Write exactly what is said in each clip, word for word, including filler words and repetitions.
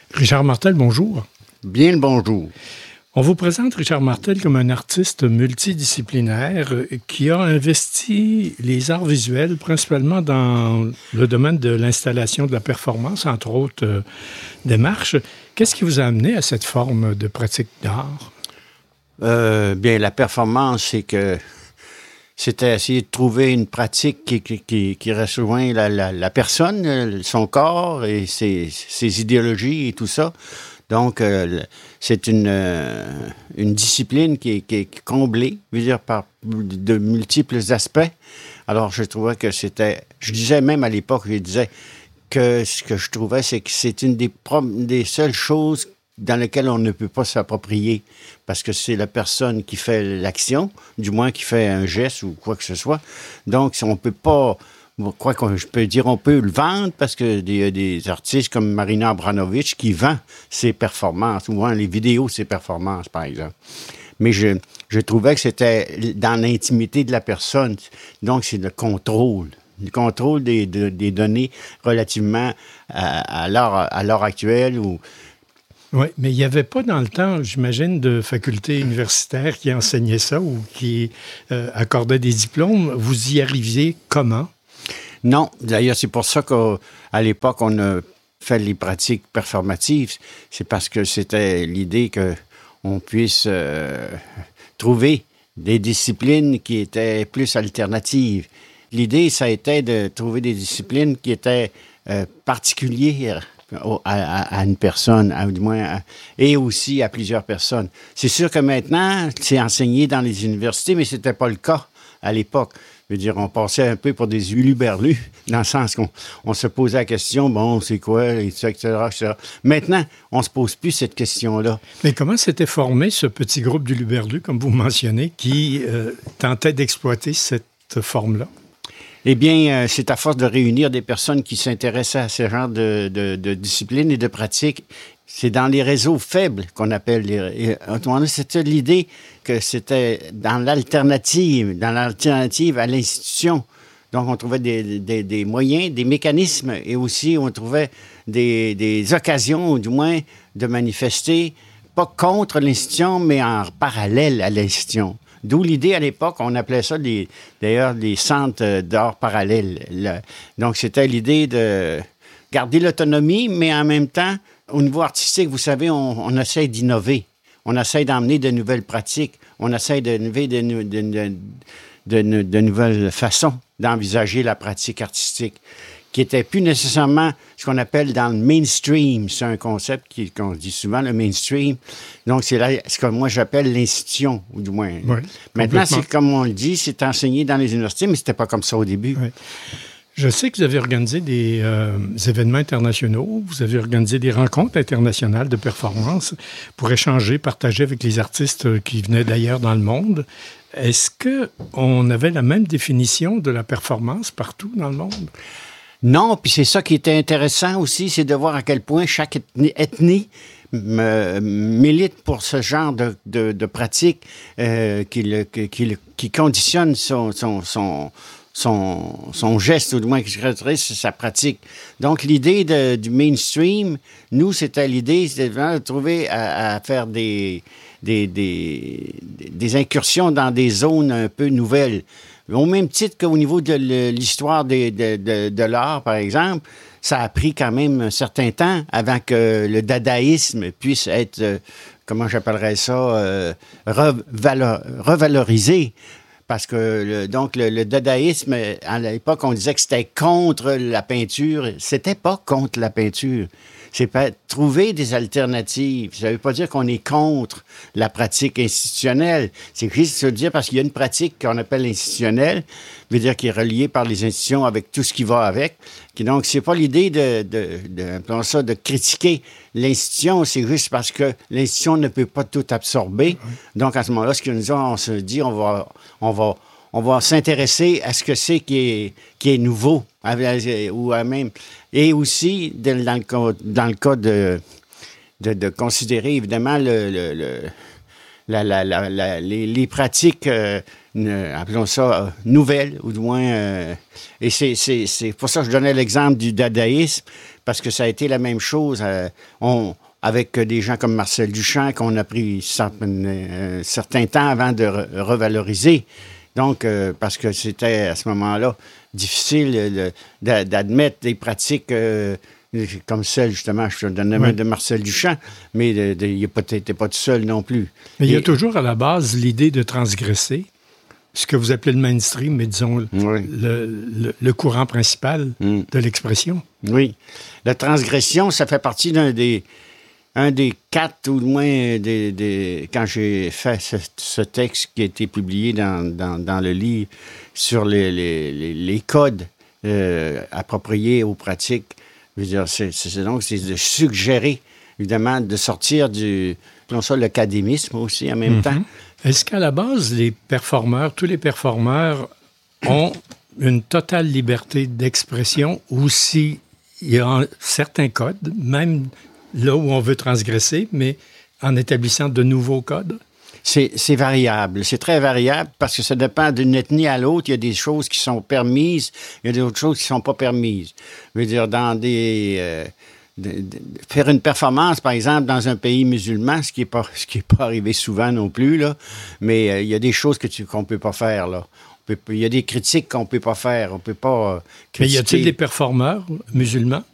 Richard Martel, bonjour. Bien le bonjour. On vous présente Richard Martel comme un artiste multidisciplinaire qui a investi les arts visuels principalement dans le domaine de l'installation de la performance, entre autres euh, démarches. Qu'est-ce qui vous a amené à cette forme de pratique d'art? Euh, bien, la performance, c'est que c'était essayer de trouver une pratique qui, qui, qui, qui rejoint la, la, la personne, son corps et ses, ses idéologies et tout ça. Donc, euh, c'est une, euh, une discipline qui est, qui est comblée, je veux dire, par de multiples aspects. Alors, je trouvais que c'était... Je disais même à l'époque, je disais que ce que je trouvais, c'est que c'est une des, des seules choses dans lesquelles on ne peut pas s'approprier, parce que c'est la personne qui fait l'action, du moins qui fait un geste ou quoi que ce soit. Donc, on ne peut pas... Quoi que je peux dire, on peut le vendre parce que y a des artistes comme Marina Abramović qui vend ses performances, ou les vidéos de ses performances, par exemple. Mais je, je trouvais que c'était dans l'intimité de la personne. Donc, c'est le contrôle. Le contrôle des, de, des données relativement à, à, l'heure, à l'heure actuelle. Ou... Oui, mais il n'y avait pas dans le temps, j'imagine, de facultés universitaires qui enseignaient ça ou qui euh, accordaient des diplômes. Vous y arriviez comment? Non, d'ailleurs, c'est pour ça qu'à l'époque, on a fait les pratiques performatives. C'est parce que c'était l'idée qu'on puisse euh, trouver des disciplines qui étaient plus alternatives. L'idée, ça a été de trouver des disciplines qui étaient euh, particulières à, à une personne, à, du moins, à, et aussi à plusieurs personnes. C'est sûr que maintenant, c'est enseigné dans les universités, mais ce n'était pas le cas à l'époque. Je veux dire, on passait un peu pour des huluberlus, dans le sens qu'on on se posait la question, bon, c'est quoi, et cetera, et cetera. Maintenant, on ne se pose plus cette question-là. Mais comment s'était formé ce petit groupe d'huluberlus, comme vous mentionnez, qui euh, tentait d'exploiter cette forme-là? Eh bien, euh, c'est à force de réunir des personnes qui s'intéressaient à ce genre de, de, de disciplines et de pratiques. C'est dans les réseaux faibles qu'on appelle les... C'était l'idée que c'était dans l'alternative, dans l'alternative à l'institution. Donc, on trouvait des, des, des moyens, des mécanismes et aussi on trouvait des, des occasions, du moins, de manifester, pas contre l'institution, mais en parallèle à l'institution. D'où l'idée à l'époque, on appelait ça les, d'ailleurs les centres d'art parallèles. Le, donc, c'était l'idée de garder l'autonomie, mais en même temps, au niveau artistique, vous savez, on, on essaie d'innover. On essaie d'emmener de nouvelles pratiques. On essaie d'innover de, de, de, de, de, de nouvelles façons d'envisager la pratique artistique, qui n'était plus nécessairement ce qu'on appelle dans le mainstream. C'est un concept qui, qu'on dit souvent, le mainstream. Donc, c'est là, ce que moi j'appelle l'institution, ou du moins. Oui, maintenant, c'est comme on le dit, c'est enseigné dans les universités, mais c'était pas comme ça au début. Oui. Je sais que vous avez organisé des euh, événements internationaux, vous avez organisé des rencontres internationales de performance pour échanger, partager avec les artistes qui venaient d'ailleurs dans le monde. Est-ce qu'on avait la même définition de la performance partout dans le monde? Non, puis c'est ça qui était intéressant aussi, c'est de voir à quel point chaque ethnie, ethnie me, milite pour ce genre de, de, de pratique euh, qui, le, qui, qui conditionne son... son, son Son, son geste, ou du moins qui c'est sa pratique. Donc, l'idée de, du mainstream, nous, c'était l'idée, c'était vraiment de trouver à, à faire des, des, des, des incursions dans des zones un peu nouvelles. Au même titre qu'au niveau de l'histoire de, de, de, de l'art, par exemple, ça a pris quand même un certain temps avant que le dadaïsme puisse être, euh, comment j'appellerais ça, euh, revalor, revalorisé. Parce que, le, donc, le, le dadaïsme, à l'époque, on disait que c'était contre la peinture. C'était pas contre la peinture. C'est pas trouver des alternatives. Ça veut pas dire qu'on est contre la pratique institutionnelle. C'est juste se dire parce qu'il y a une pratique qu'on appelle institutionnelle, veut dire qui est reliée par les institutions avec tout ce qui va avec. Donc, c'est pas l'idée de, de, de, ça, de critiquer l'institution, c'est juste parce que l'institution ne peut pas tout absorber. Donc, à ce moment-là, ce que nous on se dit, on va, on va, on va s'intéresser à ce que c'est qui est, qui est nouveau, ou à même, et aussi dans le cas, dans le cas de, de, de considérer évidemment le, le, le, la, la, la, la, les, les pratiques euh, une, appelons ça, euh, nouvelle, ou du moins... Euh, et c'est, c'est, c'est pour ça que je donnais l'exemple du dadaïsme, parce que ça a été la même chose. Euh, on, avec des gens comme Marcel Duchamp, qu'on a pris certain, euh, certain temps avant de re- revaloriser. Donc, euh, parce que c'était à ce moment-là difficile de, de, d'admettre des pratiques euh, comme celle, justement, je te donnais oui. de Marcel Duchamp, mais il n'était pas tout seul non plus. Mais il y a Et, toujours à la base l'idée de transgresser, ce que vous appelez le mainstream, mais disons oui. le, le, le courant principal mm. de l'expression. Oui. La transgression, ça fait partie d'un des, un des quatre, ou moins, des, des, quand j'ai fait ce, ce texte qui a été publié dans, dans, dans le livre sur les, les, les, les codes euh, appropriés aux pratiques. Je veux dire, c'est, c'est donc c'est de suggérer, évidemment, de sortir du, non ça, l'académisme aussi en même mm-hmm. temps. Est-ce qu'à la base, les performeurs, tous les performeurs ont une totale liberté d'expression ou s'il y a certains codes, même là où on veut transgresser, mais en établissant de nouveaux codes? C'est, c'est variable. C'est très variable parce que ça dépend d'une ethnie à l'autre. Il y a des choses qui sont permises, il y a d'autres choses qui ne sont pas permises. Je veux dire, dans des... Euh, de, de, faire une performance, par exemple, dans un pays musulman, ce qui n'est pas, ce qui est pas arrivé souvent non plus, là, mais euh, il y a des choses que tu, qu'on ne peut pas faire, là. On peut, il y a des critiques qu'on ne peut pas faire. On peut pas euh, critiquer. Mais y a-t-il des performeurs musulmans?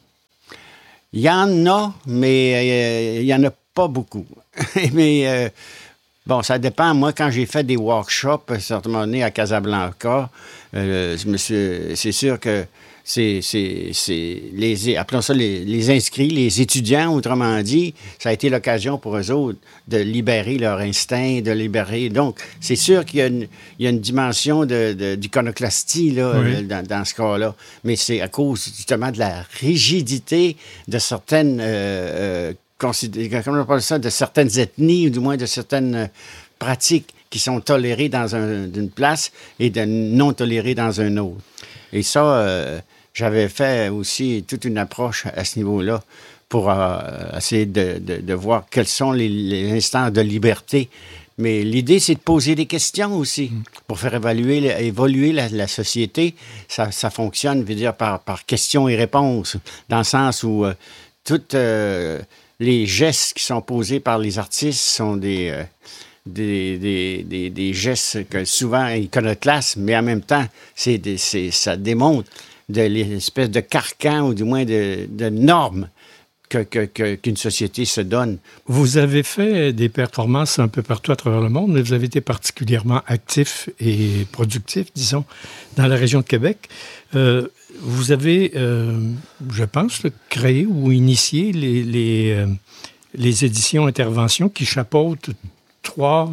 Il y en a, mais il euh, n'y en a pas beaucoup. mais... Euh, Bon, ça dépend. Moi, quand j'ai fait des workshops, à un certain moment donné, à Casablanca, euh, je me suis, c'est sûr que c'est, c'est, c'est les, appelons ça les, les inscrits, les étudiants, autrement dit, ça a été l'occasion pour eux autres de libérer leur instinct, de libérer. Donc, c'est sûr qu'il y a une, il y a une dimension de, de, d'iconoclastie là, oui. dans, dans ce cas-là, mais c'est à cause justement de la rigidité de certaines euh, euh, comment on appelle ça, de certaines ethnies, ou du moins de certaines pratiques qui sont tolérées dans un, une place et de non tolérées dans un autre. Et ça, euh, j'avais fait aussi toute une approche à ce niveau-là pour euh, essayer de, de, de voir quels sont les, les instants de liberté. Mais l'idée, c'est de poser des questions aussi pour faire évaluer, évoluer la, la société. Ça, ça fonctionne, je veux dire, par, par questions et réponses, dans le sens où euh, toutes... Euh, les gestes qui sont posés par les artistes sont des, euh, des, des, des, des gestes que souvent iconoclastes, mais en même temps, c'est, des, c'est ça démontre de l'espèce de carcan ou du moins de, de normes que, que, que, qu'une société se donne. Vous avez fait des performances un peu partout à travers le monde, mais vous avez été particulièrement actif et productif, disons, dans la région de Québec. Euh, Vous avez, euh, je pense, créé ou initié les, les, euh, les éditions interventions qui chapeautent trois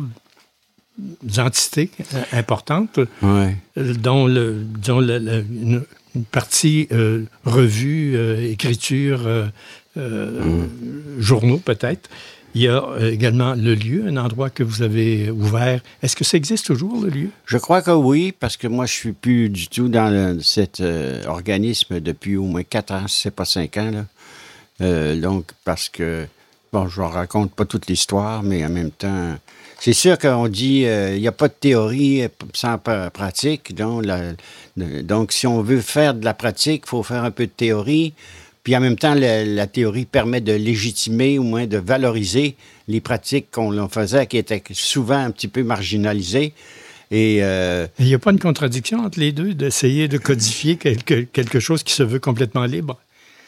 entités euh, importantes, ouais. euh, dont, le, dont le, le, une, une partie euh, revue, euh, écriture, euh, euh, mm. journaux peut-être. Il y a également le lieu, un endroit que vous avez ouvert. Est-ce que ça existe toujours, le lieu? Je crois que oui, parce que moi, je ne suis plus du tout dans le, cet euh, organisme depuis au moins quatre ans, si ce n'est pas cinq ans. Là. Euh, donc, parce que, bon, je ne raconte pas toute l'histoire, mais en même temps, c'est sûr qu'on dit il euh, n'y a pas de théorie sans pratique. Donc, la, donc, si on veut faire de la pratique, il faut faire un peu de théorie. Puis en même temps, la, la théorie permet de légitimer, au moins de valoriser les pratiques qu'on faisait, qui étaient souvent un petit peu marginalisées. Et euh, il n'y a pas une contradiction entre les deux, d'essayer de codifier quelque, quelque chose qui se veut complètement libre?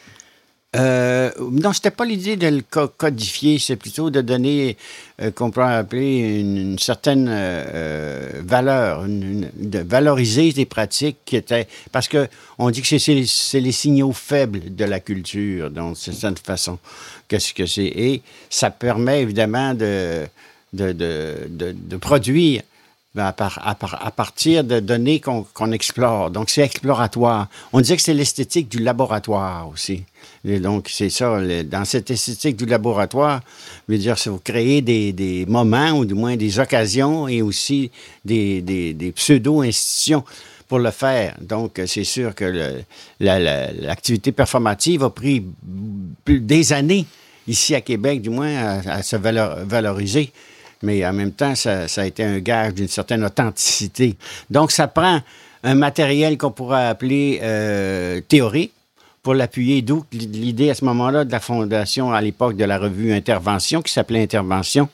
Euh, non, c'était pas l'idée de le codifier, c'est plutôt de donner, euh, qu'on peut appeler une, une certaine euh, valeur, une, une, de valoriser des pratiques qui étaient... Parce que on dit que c'est, c'est, c'est les signaux faibles de la culture, donc c'est cette façon qu'est-ce que c'est. Et ça permet évidemment de, de, de, de, de produire à, par, à, par, à partir de données qu'on, qu'on explore. Donc c'est exploratoire. On disait que c'est l'esthétique du laboratoire aussi. Et donc, c'est ça, le, dans cette esthétique du laboratoire, je veux dire, c'est vous créer des, des moments, ou du moins des occasions, et aussi des, des, des pseudo-institutions pour le faire. Donc, c'est sûr que le, la, la, l'activité performative a pris plus, des années, ici à Québec, du moins, à, à se valor, valoriser. mais en même temps, ça, ça a été un gage d'une certaine authenticité. Donc, ça prend un matériel qu'on pourrait appeler euh, théorique pour l'appuyer, d'où l'idée à ce moment-là de la fondation à l'époque de la revue Intervention, qui s'appelait Intervention,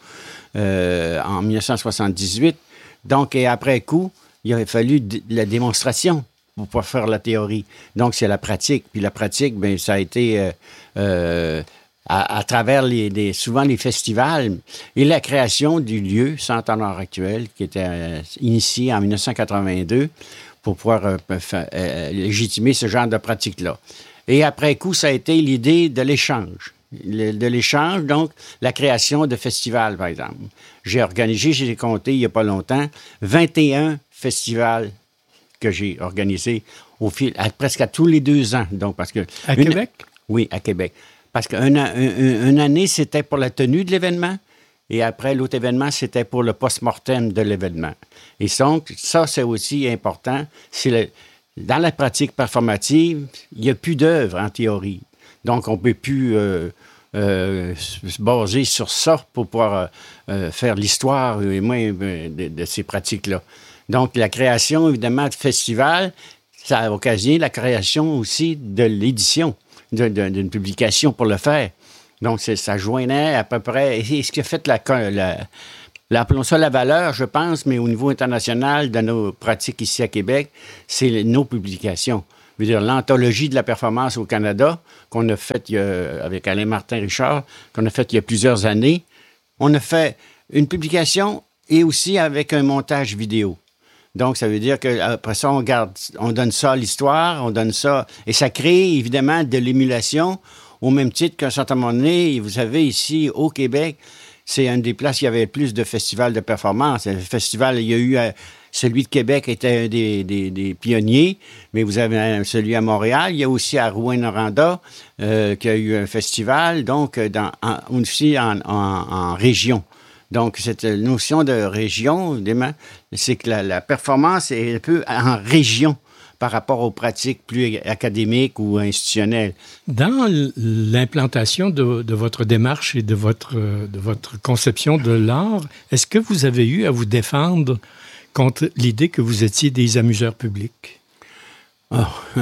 euh, en dix-neuf cent soixante-dix-huit. Donc, et après coup, il a fallu de la démonstration pour pouvoir faire la théorie. Donc, c'est la pratique. Puis la pratique, bien, ça a été euh, euh, à, à travers les, les, souvent les festivals et la création du lieu Centre en art actuel qui était euh, initié en dix-neuf cent quatre-vingt-deux pour pouvoir euh, fa- euh, légitimer ce genre de pratique-là. Et après coup, ça a été l'idée de l'échange. Le, de l'échange, donc la création de festivals, par exemple. J'ai organisé, j'ai compté il n'y a pas longtemps, vingt et un festivals que j'ai organisés au fil, à, presque à tous les deux ans. Donc, parce que à une, Québec? Oui, à Québec. Parce qu'une un, un, une année, c'était pour la tenue de l'événement, et après, l'autre événement, c'était pour le post-mortem de l'événement. Et donc, ça, c'est aussi important. C'est le, dans la pratique performative, il n'y a plus d'œuvre en théorie. Donc, on ne peut plus euh, euh, se baser sur ça pour pouvoir euh, faire l'histoire et moins de, de ces pratiques-là. Donc, la création, évidemment, de festivals, ça a occasionné la création aussi de l'édition, de, de, d'une publication pour le faire. Donc, c'est, ça joignait à peu près... Et ce qui a fait la... la la appelons ça la valeur, je pense, mais au niveau international de nos pratiques ici à Québec, c'est nos publications. Je veux dire, l'anthologie de la performance au Canada, qu'on a faite avec Alain Martin-Richard, qu'on a faite il y a plusieurs années. On a fait une publication et aussi avec un montage vidéo. Donc, ça veut dire qu'après ça, on garde, on donne ça à l'histoire, on donne ça, et ça crée évidemment de l'émulation, au même titre qu'à un certain moment donné, vous savez, ici, au Québec, c'est une des places où il y avait le plus de festivals de performance. Le festival, il y a eu... Euh, celui de Québec était un des, des, des pionniers, mais vous avez un, celui à Montréal. Il y a aussi à Rouyn-Noranda euh, qui a eu un festival, donc dans, en, aussi en, en, en région. Donc, cette notion de région, c'est que la, la performance est un peu en région par rapport aux pratiques plus académiques ou institutionnelles. Dans l'implantation de, de votre démarche et de votre, de votre conception de l'art, est-ce que vous avez eu à vous défendre contre l'idée que vous étiez des amuseurs publics? Oh.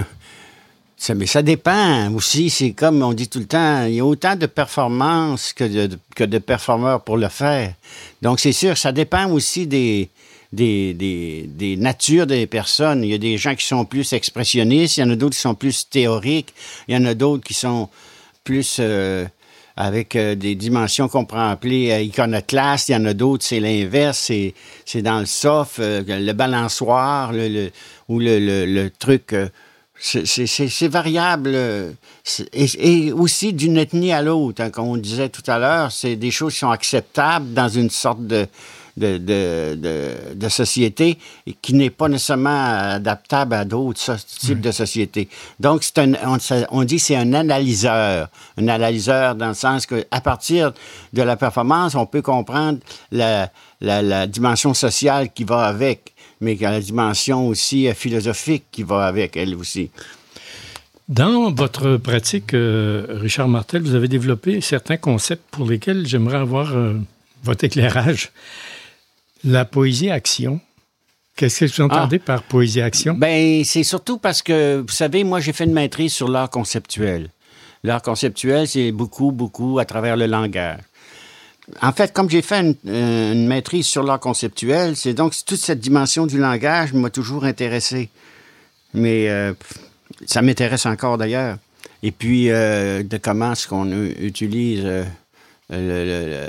Ça, mais ça dépend aussi. C'est comme on dit tout le temps, il y a autant de performances que de, que de performeurs pour le faire. Donc, c'est sûr, ça dépend aussi des... Des, des, des natures des personnes. Il y a des gens qui sont plus expressionnistes, il y en a d'autres qui sont plus théoriques, il y en a d'autres qui sont plus euh, avec euh, des dimensions qu'on pourrait appeler euh, iconoclastes, il y en a d'autres, c'est l'inverse, c'est, c'est dans le soft, euh, le balançoire, le, le, ou le, le, le truc... Euh, C'est, c'est, c'est, c'est variable. C'est, et, et aussi d'une ethnie à l'autre. Hein, comme on disait tout à l'heure, c'est des choses qui sont acceptables dans une sorte de, de, de, de, de société qui n'est pas nécessairement adaptable à d'autres so- types mmh. de sociétés. Donc, c'est un, on, on dit que c'est un analyseur. Un analyseur dans le sens qu'à partir de la performance, on peut comprendre la, la, la dimension sociale qui va avec, mais il y a la dimension aussi euh, philosophique qui va avec elle aussi. Dans votre pratique, euh, Richard Martel, vous avez développé certains concepts pour lesquels j'aimerais avoir euh, votre éclairage. La poésie-action. Qu'est-ce que vous entendez ah, par poésie-action? Bien, c'est surtout parce que, vous savez, moi, j'ai fait une maîtrise sur l'art conceptuel. L'art conceptuel, c'est beaucoup, beaucoup à travers le langage. En fait, comme j'ai fait une, une maîtrise sur l'art conceptuel, c'est donc toute cette dimension du langage m'a toujours intéressé. Mais euh, ça m'intéresse encore d'ailleurs. Et puis, euh, de comment est-ce qu'on utilise euh, le, le, le...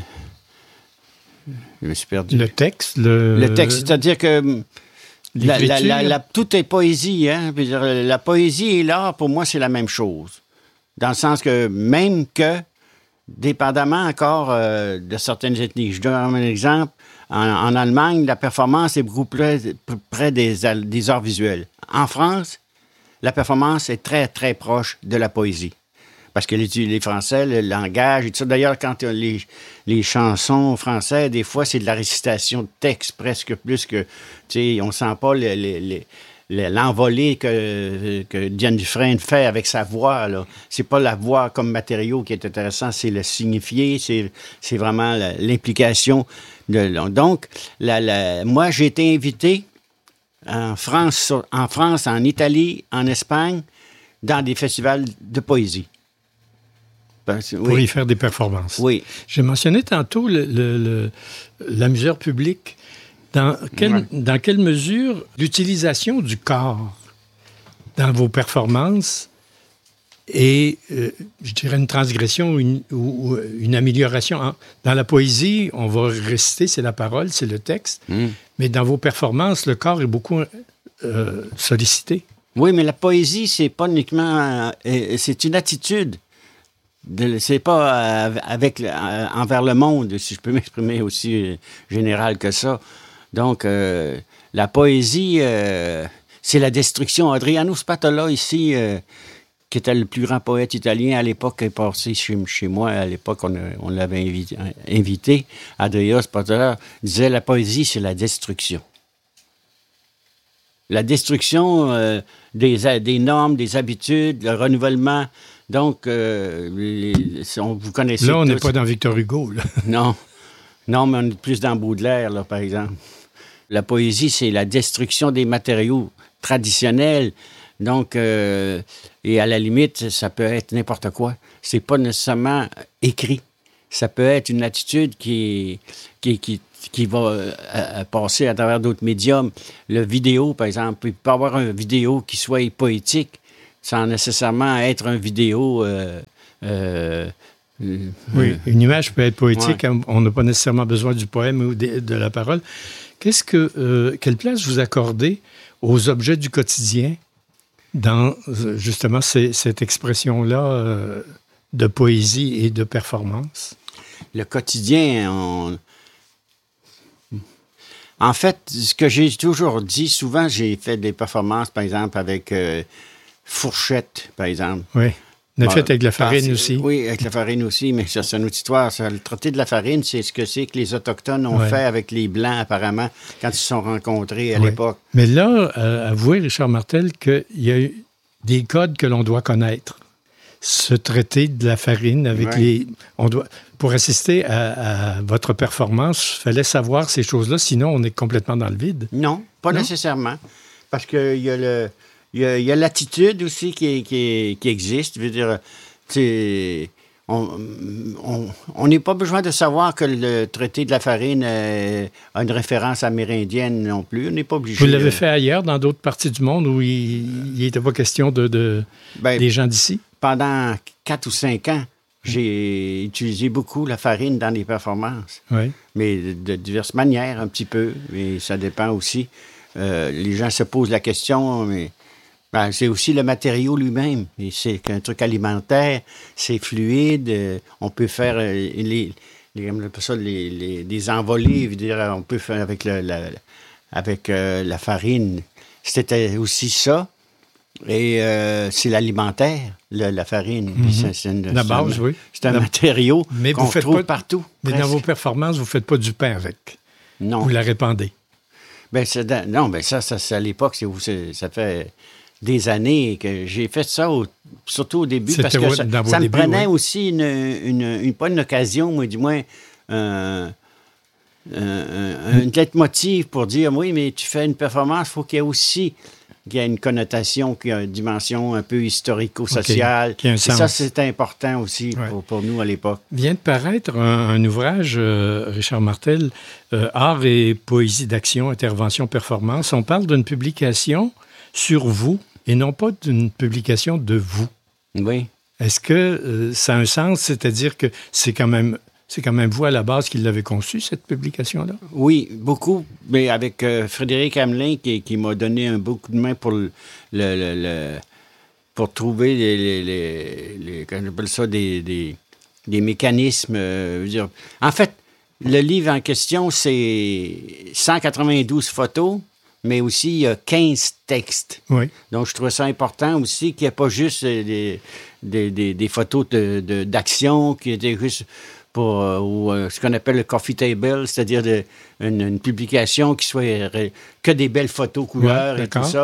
Je me suis perdu. Le texte. Le, le texte, c'est-à-dire que la, la, la, la, tout est poésie. Hein? La poésie et l'art, pour moi, c'est la même chose. Dans le sens que même que dépendamment encore euh, de certaines ethnies. Je donne un exemple. En, en Allemagne, la performance est beaucoup près, près des, des arts visuels. En France, la performance est très, très proche de la poésie. Parce que les, les Français, le langage et tout ça. D'ailleurs, quand les, les chansons françaises, des fois, c'est de la récitation de texte presque plus que... Tu sais, on ne sent pas les... les, les l'envolée que, que Diane Dufresne fait avec sa voix, là. C'est pas la voix comme matériau qui est intéressant, c'est le signifié, c'est, c'est vraiment la, l'implication. De, donc, la, la, moi, j'ai été invité en France, en France, en Italie, en Espagne, dans des festivals de poésie. Parce, oui. Pour y faire des performances. Oui. J'ai mentionné tantôt le, le, le, l'amuseur public. Dans quelle, ouais. dans quelle mesure l'utilisation du corps dans vos performances est, euh, je dirais, une transgression ou une, ou une amélioration? Hein? Dans la poésie, on va réciter, c'est la parole, c'est le texte, mm. mais dans vos performances, le corps est beaucoup euh, sollicité. Oui, mais la poésie, c'est pas uniquement... Euh, c'est une attitude. De, c'est pas euh, avec, euh, envers le monde, si je peux m'exprimer aussi euh, général que ça. Donc, euh, la poésie, euh, c'est la destruction. Adriano Spatola, ici, euh, qui était le plus grand poète italien à l'époque, est passé chez, chez moi. À l'époque, on, a, on l'avait invité, invité. Adriano Spatola disait, la poésie, c'est la destruction. La destruction euh, des, des normes, des habitudes, le renouvellement. Donc, euh, les, les, on, vous connaissez là, on tous. n'est pas dans Victor Hugo, là. Non. Non, mais on est plus dans Baudelaire, là, par exemple. La poésie, c'est la destruction des matériaux traditionnels. Donc, euh, et à la limite, ça peut être n'importe quoi. C'est pas nécessairement écrit. Ça peut être une attitude qui, qui, qui, qui va euh, passer à travers d'autres médiums. Le vidéo, par exemple, il peut y avoir une vidéo qui soit poétique sans nécessairement être un vidéo... Euh, euh, oui, une image peut être poétique. Ouais. On n'a pas nécessairement besoin du poème ou de, de la parole. Qu'est-ce que, euh, quelle place vous accordez aux objets du quotidien dans, justement, ces, cette expression-là euh, de poésie et de performance? Le quotidien, on... En fait, ce que j'ai toujours dit, souvent, j'ai fait des performances, par exemple, avec euh, Fourchette, par exemple. Oui. On a fait avec la farine aussi. Oui, avec la farine aussi, mais ça, c'est une autre histoire. Ça, le traité de la farine, c'est ce que c'est que les Autochtones ont ouais. fait avec les Blancs, apparemment, quand ils se sont rencontrés à ouais. l'époque. Mais là, euh, avouez, Richard Martel, qu'il y a eu des codes que l'on doit connaître. Ce traité de la farine avec ouais. les... On doit, pour assister à, à votre performance, il fallait savoir ces choses-là, sinon on est complètement dans le vide. Non, pas non? nécessairement. Parce qu'il y a le... Il y, a, il y a l'attitude aussi qui, qui, qui existe. Je veux dire, c'est, on n'est pas besoin de savoir que le traité de la farine euh, a une référence amérindienne non plus. On n'est pas obligé. Vous l'avez de... fait ailleurs, dans d'autres parties du monde où il n'était pas question de, de, ben, des gens d'ici? Pendant quatre ou cinq ans, j'ai utilisé beaucoup la farine dans les performances. Oui. Mais de, de diverses manières, un petit peu. Mais ça dépend aussi. Euh, les gens se posent la question, mais... Ben, c'est aussi le matériau lui-même. Et c'est un truc alimentaire, c'est fluide. Euh, on peut faire euh, les, les, ça, les, les, des envolées. Je veux dire, on peut faire avec, le, la, avec euh, la farine. C'était aussi ça. Et euh, c'est l'alimentaire, le, la farine. Mm-hmm. C'est, c'est une, la base, c'est un, oui. C'est un la... matériau mais qu'on vous trouve pas... partout. Mais presque. Dans vos performances, vous ne faites pas du pain avec. Non. Vous la répandez. Ben, c'est dans... Non, ben ça, ça, c'est à l'époque, c'est où c'est... ça fait... des années que j'ai fait ça, au, surtout au début, C'était parce que ça, ça me débuts, prenait oui. aussi une, une, une, pas une occasion, mais du moins euh, euh, un leitmotiv pour dire, oui, mais tu fais une performance, il faut qu'il y ait aussi qu'il y ait une connotation, qu'il y ait une dimension un peu historico-sociale. Okay. Et ça, c'est important aussi ouais. pour, pour nous à l'époque. Vient de paraître un, un ouvrage, euh, Richard Martel, euh, Art et poésie d'action, intervention, performance. On parle d'une publication sur vous et non pas d'une publication de vous. Oui. Est-ce que euh, ça a un sens? C'est-à-dire que c'est quand même, c'est quand même vous à la base qui l'avez conçue, cette publication-là? Oui, beaucoup, mais avec euh, Frédéric Hamelin qui, qui m'a donné un beau coup de main pour le, le, le, le pour trouver les, les, les, les comment j'appelle ça, des, des, des mécanismes. Euh, je veux dire. En fait, le livre en question, c'est cent quatre-vingt-douze photos, mais aussi il y a quinze textes. Oui. Donc, je trouve ça important aussi qu'il n'y ait pas juste des, des, des, des photos de, de, d'action, qui étaient juste pour euh, ou, euh, ce qu'on appelle le coffee table, c'est-à-dire de, une, une publication qui soit euh, que des belles photos couleurs ouais, et tout ça.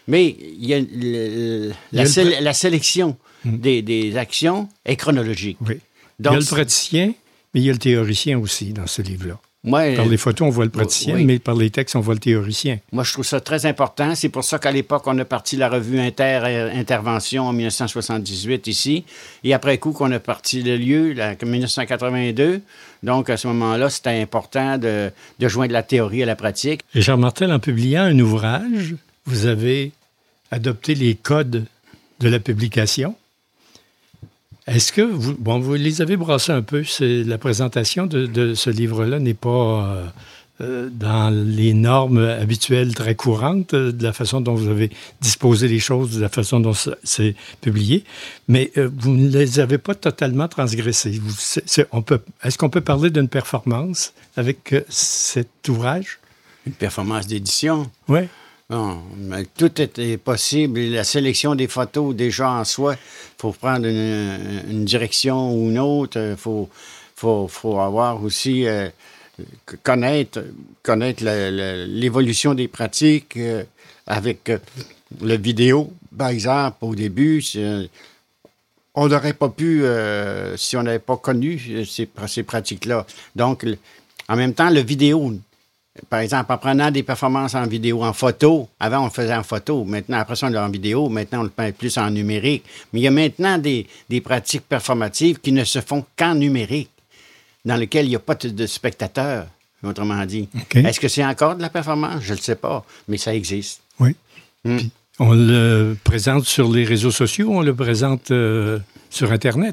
Mais il y a le, la, il y a sé- le... la sélection mmh. des, des actions est chronologique. Oui. Donc, il y a le praticien, mais il y a le théoricien aussi dans ce livre-là. Moi, par les photos, on voit le praticien, oui. mais par les textes, on voit le théoricien. Moi, je trouve ça très important. C'est pour ça qu'à l'époque, on a parti la revue Inter Intervention en dix-neuf cent soixante-dix-huit ici. Et après coup, qu'on a parti le lieu en dix-neuf cent quatre-vingt-deux. Donc, à ce moment-là, c'était important de, de joindre la théorie à la pratique. Richard Martel, en publiant un ouvrage, vous avez adopté les codes de la publication. Est-ce que vous... Bon, vous les avez brassés un peu. C'est, la présentation de, de ce livre-là n'est pas euh, euh, dans les normes habituelles très courantes euh, de la façon dont vous avez disposé les choses, de la façon dont c'est publié, mais euh, vous ne les avez pas totalement transgressés. Vous, c'est, c'est, on peut, est-ce qu'on peut parler d'une performance avec euh, cet ouvrage? Une performance d'édition? Oui. Non, mais tout est possible. La sélection des photos, déjà en soi, il faut prendre une, une direction ou une autre. Il faut, faut, faut avoir aussi, euh, connaître, connaître la, la, l'évolution des pratiques euh, avec euh, le vidéo. Par exemple, au début, c'est, on n'aurait pas pu, euh, si on n'avait pas connu ces, ces pratiques-là. Donc, en même temps, le vidéo... Par exemple, en prenant des performances en vidéo, en photo. Avant, on le faisait en photo. Maintenant, après ça, on l'a en vidéo. Maintenant, on le fait plus en numérique. Mais il y a maintenant des, des pratiques performatives qui ne se font qu'en numérique, dans lesquelles il n'y a pas de spectateurs, autrement dit. Okay. Est-ce que c'est encore de la performance? Je ne le sais pas, mais ça existe. Oui. Hum. Puis, on le présente sur les réseaux sociaux, on le présente euh, sur Internet.